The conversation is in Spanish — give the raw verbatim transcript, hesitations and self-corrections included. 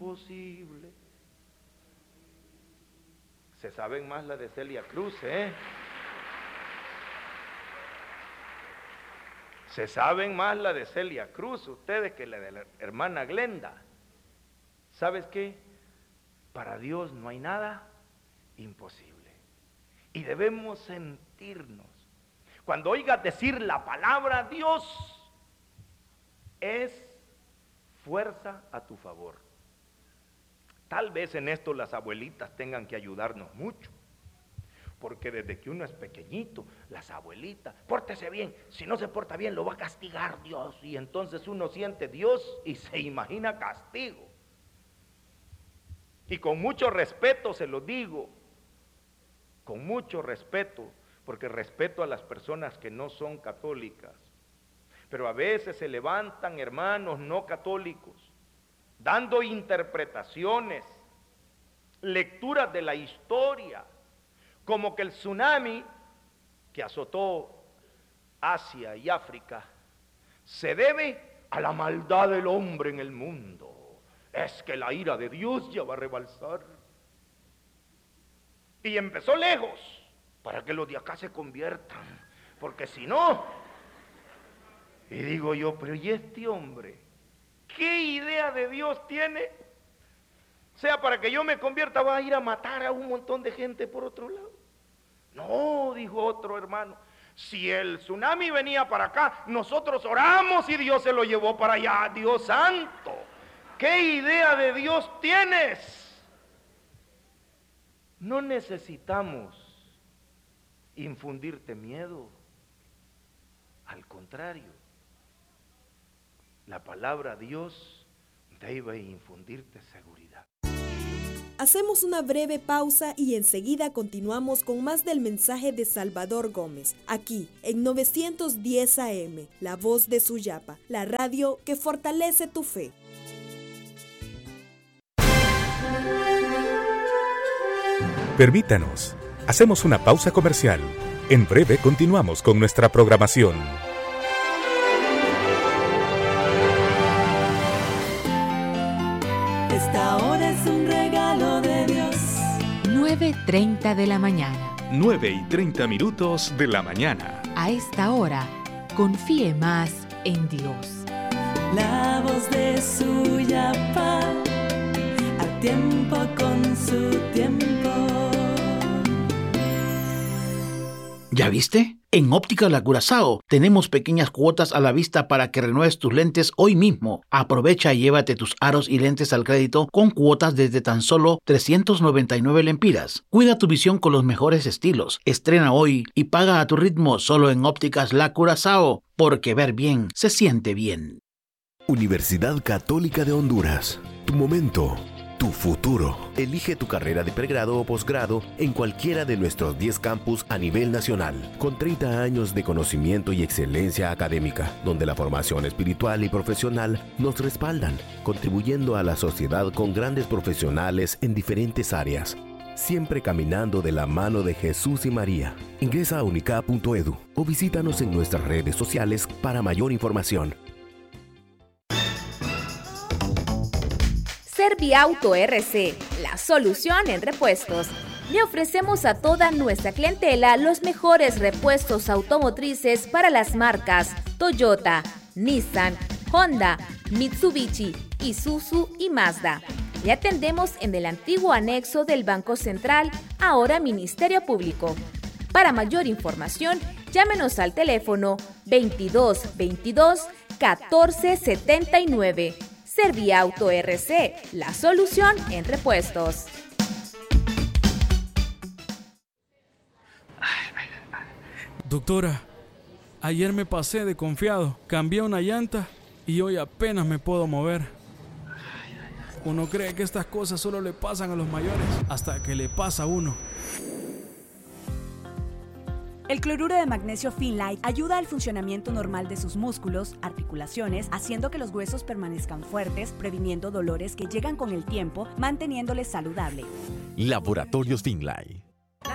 imposible. Se saben más la de Celia Cruz, ¿eh? Se saben más la de Celia Cruz, ustedes, que la de la hermana Glenda. ¿Sabes qué? Para Dios no hay nada imposible. Y debemos sentirnos. Cuando oigas decir la palabra Dios, es fuerza a tu favor. Tal vez en esto las abuelitas tengan que ayudarnos mucho. Porque desde que uno es pequeñito, las abuelitas, pórtese bien, si no se porta bien lo va a castigar Dios. Y entonces uno siente Dios y se imagina castigo. Y con mucho respeto se lo digo, con mucho respeto, porque respeto a las personas que no son católicas. Pero a veces se levantan hermanos no católicos, dando interpretaciones, lecturas de la historia, como que el tsunami que azotó Asia y África se debe a la maldad del hombre en el mundo. Es que la ira de Dios ya va a rebalsar. Y empezó lejos, para que los de acá se conviertan, porque si no, y digo yo, pero ¿y este hombre? ¿Qué idea de Dios tiene? O sea, para que yo me convierta va a ir a matar a un montón de gente por otro lado. No, dijo otro hermano, si el tsunami venía para acá, nosotros oramos y Dios se lo llevó para allá. Dios santo, ¿qué idea de Dios tienes? No necesitamos infundirte miedo. Al contrario, la palabra Dios debe infundirte seguridad. Hacemos una breve pausa y enseguida continuamos con más del mensaje de Salvador Gómez, aquí en novecientos diez A M, La Voz de Suyapa, la radio que fortalece tu fe. Permítanos, hacemos una pausa comercial. En breve continuamos con nuestra programación. Esta hora es un regalo de Dios. nueve y treinta de la mañana. nueve y treinta minutos de la mañana. A esta hora, confíe más en Dios. La voz de Suyapa, a tiempo con su tiempo. ¿Ya viste? En Óptica La Curazao tenemos pequeñas cuotas a la vista para que renueves tus lentes hoy mismo. Aprovecha y llévate tus aros y lentes al crédito con cuotas desde tan solo trescientos noventa y nueve lempiras. Cuida tu visión con los mejores estilos. Estrena hoy y paga a tu ritmo solo en Ópticas La Curazao, porque ver bien se siente bien. Universidad Católica de Honduras. Tu momento. Tu futuro. Elige tu carrera de pregrado o posgrado en cualquiera de nuestros diez campus a nivel nacional, con treinta años de conocimiento y excelencia académica, donde la formación espiritual y profesional nos respaldan, contribuyendo a la sociedad con grandes profesionales en diferentes áreas, siempre caminando de la mano de Jesús y María. Ingresa a unicap punto edu o visítanos en nuestras redes sociales para mayor información. Serviauto R C, la solución en repuestos. Le ofrecemos a toda nuestra clientela los mejores repuestos automotrices para las marcas Toyota, Nissan, Honda, Mitsubishi, Isuzu y Mazda. Le atendemos en el antiguo anexo del Banco Central, ahora Ministerio Público. Para mayor información, llámenos al teléfono veintidós veintidós catorce setenta y nueve. Serviauto R C, la solución en repuestos. Doctora, ayer me pasé de confiado, cambié una llanta y hoy apenas me puedo mover. Uno cree que estas cosas solo le pasan a los mayores, hasta que le pasa a uno. El cloruro de magnesio Finlight ayuda al funcionamiento normal de sus músculos, articulaciones, haciendo que los huesos permanezcan fuertes, previniendo dolores que llegan con el tiempo, manteniéndoles saludable. Laboratorios Finlight.